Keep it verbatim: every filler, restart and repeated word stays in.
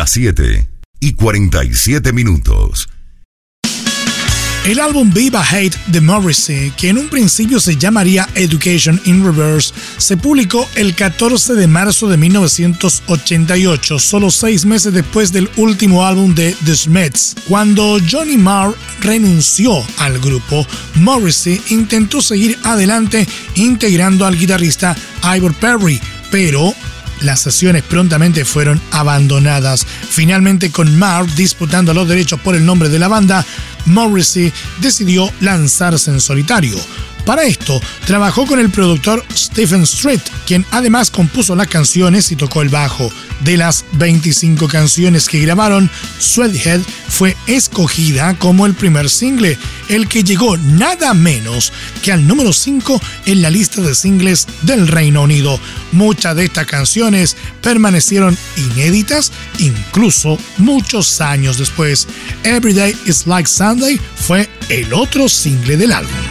Las siete y cuarenta y siete minutos. El álbum Viva Hate de Morrissey, que en un principio se llamaría Education in Reverse, se publicó el catorce de marzo de mil novecientos ochenta y ocho, solo seis meses después del último álbum de The Smiths. Cuando Johnny Marr renunció al grupo, Morrissey intentó seguir adelante integrando al guitarrista Ivor Perry, pero las sesiones prontamente fueron abandonadas. Finalmente, con Marr disputando los derechos por el nombre de la banda, Morrissey decidió lanzarse en solitario. Para esto, trabajó con el productor Stephen Street, quien además compuso las canciones y tocó el bajo. De las veinticinco canciones que grabaron, Sweathead fue escogida como el primer single, el que llegó nada menos que al número cinco en la lista de singles del Reino Unido. Muchas de estas canciones permanecieron inéditas incluso muchos años después. Every Day is Like Sunday fue el otro single del álbum.